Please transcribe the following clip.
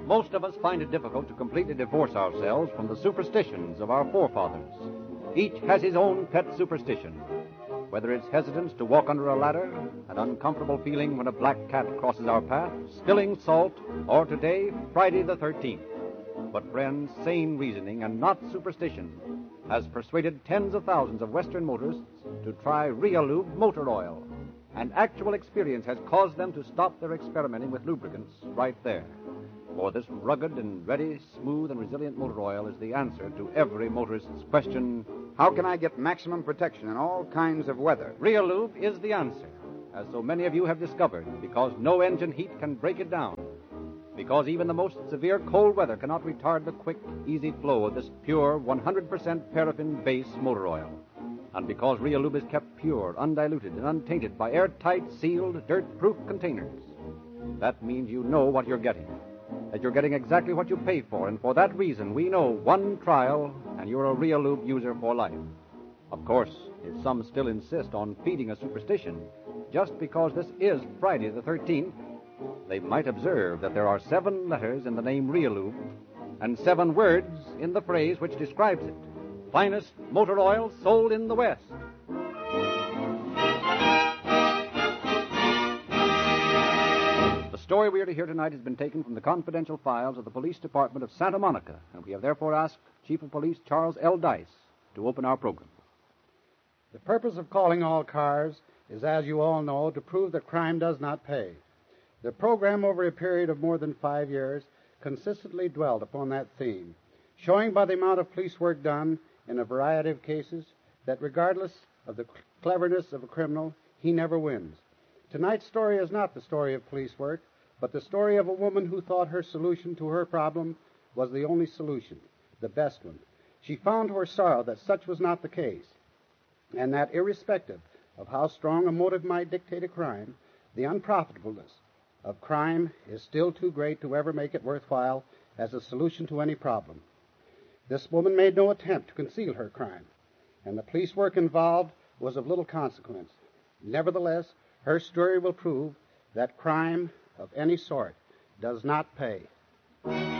Most of us find it difficult to completely divorce ourselves from the superstitions of our forefathers. Each has his own pet superstition. Whether it's hesitance to walk under a ladder, an uncomfortable feeling when a black cat crosses our path, spilling salt, or today, Friday the 13th. But, friends, sane reasoning and not superstition has persuaded tens of thousands of Western motorists to try Realube motor oil. And actual experience has caused them to stop their experimenting with lubricants right there. For this rugged and ready, smooth, and resilient motor oil is the answer to every motorist's question, how can I get maximum protection in all kinds of weather? Realube is the answer, as so many of you have discovered, because no engine heat can break it down. Because even the most severe cold weather cannot retard the quick, easy flow of this pure, 100% paraffin-based motor oil. And because Realube is kept pure, undiluted, and untainted by airtight, sealed, dirt-proof containers. That means you know what you're getting. That you're getting exactly what you pay for, and for that reason, we know one trial, and you're a Realube user for life. Of course, if some still insist on feeding a superstition, just because this is Friday the 13th, they might observe that there are 7 letters in the name Realube, and 7 words in the phrase which describes it. Finest motor oil sold in the West. The story we are to hear tonight has been taken from the confidential files of the Police Department of Santa Monica, and we have therefore asked Chief of Police Charles L. Dice to open our program. The purpose of calling all cars is, as you all know, to prove that crime does not pay. The program, over a period of more than 5 years, consistently dwelled upon that theme, showing by the amount of police work done in a variety of cases that regardless of the cleverness of a criminal, he never wins. Tonight's story is not the story of police work, but the story of a woman who thought her solution to her problem was the only solution, the best one. She found to her sorrow that such was not the case, and that irrespective of how strong a motive might dictate a crime, the unprofitableness of crime is still too great to ever make it worthwhile as a solution to any problem. This woman made no attempt to conceal her crime, and the police work involved was of little consequence. Nevertheless, her story will prove that crime of any sort does not pay.